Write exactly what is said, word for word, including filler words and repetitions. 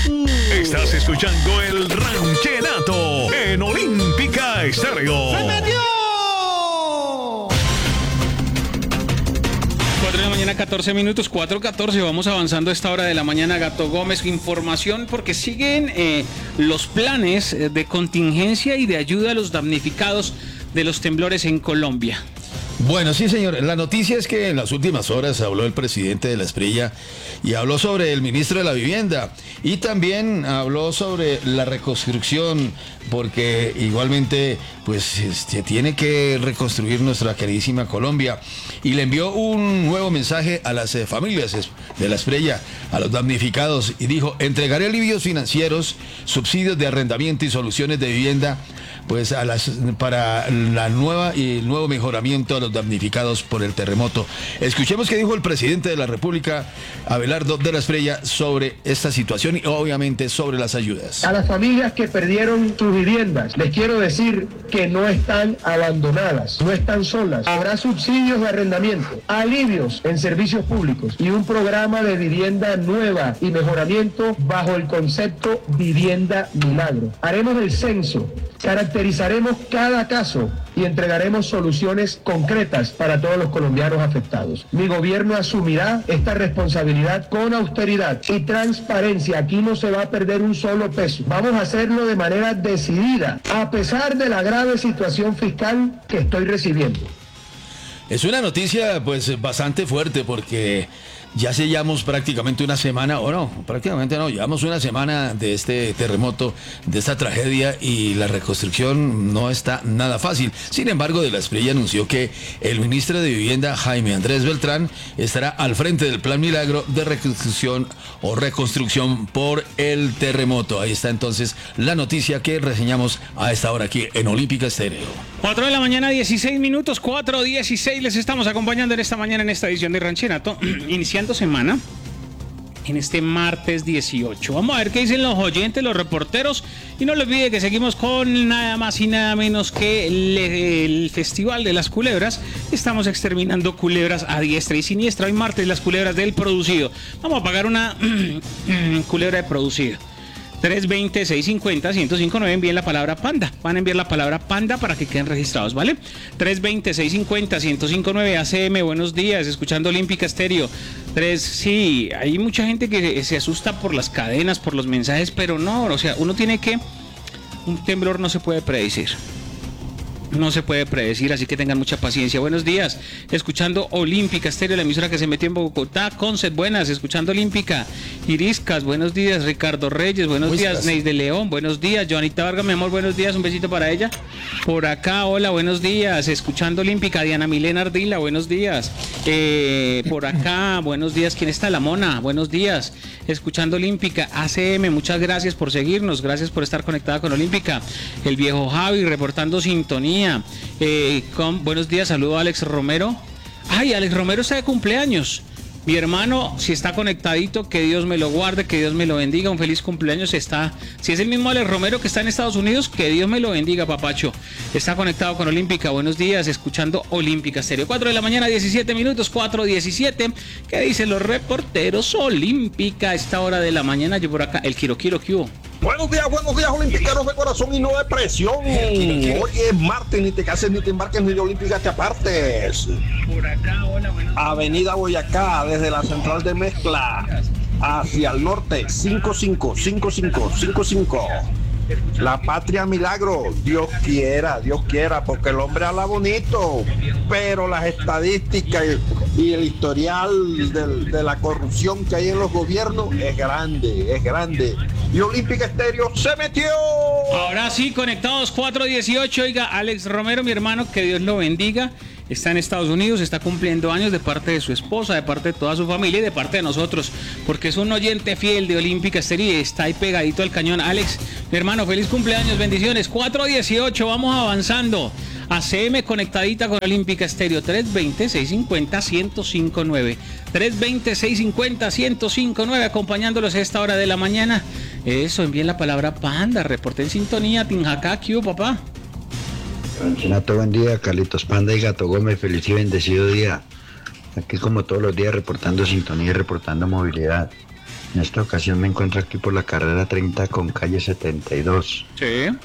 Estás escuchando el Ranchenato en Olímpica Estéreo. ¡Se metió! cuatro de la mañana, catorce minutos, cuatro catorce. Vamos avanzando a esta hora de la mañana. Gato Gómez, información porque siguen eh, los planes de contingencia y de ayuda a los damnificados de los temblores en Colombia. Bueno, sí, señor. La noticia es que en las últimas horas habló el presidente de la Esprilla y habló sobre el ministro de la Vivienda y también habló sobre la reconstrucción, porque igualmente pues se tiene que reconstruir nuestra queridísima Colombia, y le envió un nuevo mensaje a las eh, familias de la Esprilla, a los damnificados, y dijo: entregaré alivios financieros, subsidios de arrendamiento y soluciones de vivienda pues a las para la nueva y el nuevo mejoramiento a los damnificados por el terremoto. Escuchemos qué dijo el presidente de la República, Abelardo de la Esprilla, sobre esta situación y obviamente sobre las ayudas. A las familias que perdieron sus viviendas, les quiero decir que no están abandonadas, no están solas. Habrá subsidios de arrendamiento, alivios en servicios públicos y un programa de vivienda nueva y mejoramiento bajo el concepto Vivienda Milagro. Haremos el censo, caracterizaremos cada caso y entregaremos soluciones concretas para todos los colombianos afectados. Mi gobierno asumirá esta responsabilidad con austeridad y transparencia. Aquí no se va a perder un solo peso. Vamos a hacerlo de manera decidida, a pesar de la grave situación fiscal que estoy recibiendo. Es una noticia pues bastante fuerte, porque ya se llevamos prácticamente una semana, o no, prácticamente no, llevamos una semana de este terremoto, de esta tragedia, y la reconstrucción no está nada fácil. Sin embargo, de la Esprilla anunció que el ministro de Vivienda, Jaime Andrés Beltrán, estará al frente del Plan Milagro de reconstrucción o reconstrucción por el terremoto. Ahí está entonces la noticia que reseñamos a esta hora aquí en Olímpica Estéreo. cuatro de la mañana, dieciséis minutos, cuatro dieciséis. Les estamos acompañando en esta mañana en esta edición de Ranchenato, iniciando semana en este martes dieciocho. Vamos a ver qué dicen los oyentes, los reporteros, y no les olvide que seguimos con nada más y nada menos que el, el Festival de las Culebras. Estamos exterminando culebras a diestra y siniestra. Hoy martes, las culebras del producido. Vamos a pagar una culebra de producido. tres veinte, seiscientos cincuenta, ciento cinco nueve, envíen la palabra panda. Van a enviar la palabra panda para que queden registrados, ¿vale? tres veinte, seiscientos cincuenta, ciento cinco nueve, A C M, buenos días, escuchando Olímpica Estéreo. tres, sí, hay mucha gente que se asusta por las cadenas, por los mensajes, pero no, o sea, uno tiene que... Un temblor no se puede predecir. No se puede predecir, así que tengan mucha paciencia. Buenos días, escuchando Olímpica Estéreo, la emisora que se metió en Bogotá. Concept, buenas, escuchando Olímpica. Iriscas, buenos días. Ricardo Reyes, buenos Muy días. gracias. Neis de León, buenos días. Joanita Vargas, mi amor, buenos días. Un besito para ella. Por acá, hola, buenos días. Escuchando Olímpica. Diana Milena Ardila, buenos días. Eh, por acá, buenos días. ¿Quién está? La Mona, buenos días. Escuchando Olímpica. A C M, muchas gracias por seguirnos. Gracias por estar conectada con Olímpica. El viejo Javi, reportando sintonía. Eh, con, buenos días, saludo a Alex Romero. Ay, Alex Romero está de cumpleaños. Mi hermano, si está conectadito, que Dios me lo guarde, que Dios me lo bendiga. Un feliz cumpleaños. Está, si es el mismo Alex Romero que está en Estados Unidos, que Dios me lo bendiga, papacho. Está conectado con Olímpica. Buenos días, escuchando Olímpica Estéreo. cuatro de la mañana, diecisiete minutos, cuatro diecisiete. ¿Qué dicen los reporteros? Olímpica a esta hora de la mañana. Yo por acá, el Kiro Kiro, ¿qué hubo? Buenos días, buenos días, olimpicanos de corazón y no de presión. Hoy es martes, ni te cases, ni te embarques, ni de Olímpica te apartes. Por acá, hola, buenos días. Avenida Boyacá, desde la central de mezcla hacia el norte, cinco cinco cinco cinco cinco cinco. La Patria Milagro, Dios quiera, Dios quiera, porque el hombre habla bonito, pero las estadísticas y, y el historial de, de la corrupción que hay en los gobiernos es grande, es grande. Y Olímpica Estéreo se metió. Ahora sí, conectados, cuatro dieciocho. Oiga, Alex Romero, mi hermano, que Dios lo bendiga. Está en Estados Unidos, está cumpliendo años de parte de su esposa, de parte de toda su familia y de parte de nosotros, porque es un oyente fiel de Olímpica Estéreo y está ahí pegadito al cañón. Alex, mi hermano, feliz cumpleaños, bendiciones. cuatro dieciocho, vamos avanzando. A C M conectadita con Olímpica Estéreo. tres veinte, seiscientos cincuenta, ciento cinco nueve. tres veinte, seiscientos cincuenta, ciento cinco nueve, acompañándolos a esta hora de la mañana. Eso, envíen la palabra panda, reporte en sintonía, Tinjacá, ¿qué hubo, papá? Ranchenato, buen día, Carlitos Panda y Gato Gómez, feliz y bendecido día. Aquí como todos los días reportando sintonía y reportando movilidad. En esta ocasión me encuentro aquí por la carrera treinta con calle setenta y dos. Sí.